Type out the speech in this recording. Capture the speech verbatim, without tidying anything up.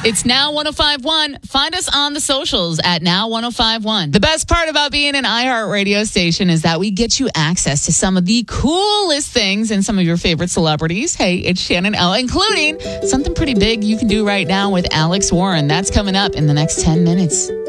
It's Now one oh five point one. Find us on the socials at Now one oh five point one. The best part about being an iHeart radio station is that we get you access to some of the coolest things and some of your favorite celebrities. Hey, it's Shannon L, including something pretty big you can do right now with Alex Warren. That's coming up in the next ten minutes.